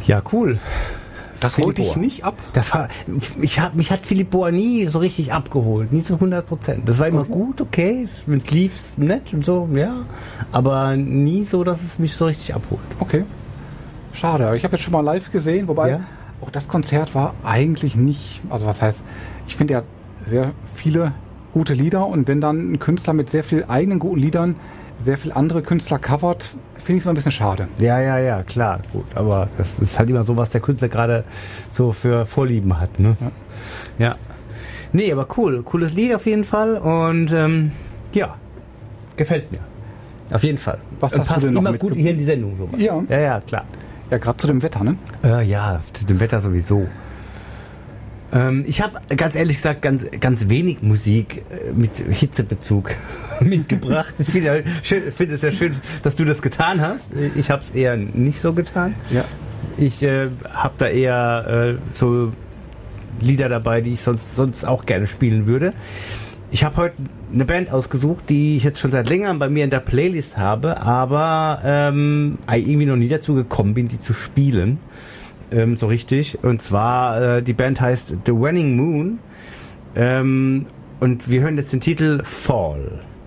Ja, cool. Das holt dich nicht ab? Mich hat Philipp Boa nie so richtig abgeholt, nie zu 100%. Das war immer gut, okay, es lief nett und so, ja, aber nie so, dass es mich so richtig abholt. Okay, schade. Ich habe jetzt schon mal live gesehen, wobei auch das Konzert war eigentlich nicht, also was heißt, ich finde, er hat sehr viele gute Lieder und wenn dann ein Künstler mit sehr vielen eigenen guten Liedern sehr viele andere Künstler covert, finde ich es mal ein bisschen schade. Ja, klar, gut. Aber das ist halt immer so, was der Künstler gerade so für Vorlieben hat, ne? Ja. Nee, aber cool. Cooles Lied auf jeden Fall und ja, gefällt mir. Auf jeden Fall. Was hast passt du denn noch immer gut hier in die Sendung. Sowas. Ja, klar. Ja, gerade zu dem Wetter, ne? Ja, zu dem Wetter sowieso. Ich habe ganz ehrlich gesagt ganz wenig Musik mit Hitzebezug mitgebracht. Ich finde es ja schön, dass du das getan hast. Ich habe es eher nicht so getan. Ja. Ich habe da eher so Lieder dabei, die ich sonst auch gerne spielen würde. Ich habe heute eine Band ausgesucht, die ich jetzt schon seit längerem bei mir in der Playlist habe, aber irgendwie noch nie dazu gekommen bin, die zu spielen. So richtig. Und zwar, die Band heißt The Waning Moon. Und wir hören jetzt den Titel Fall.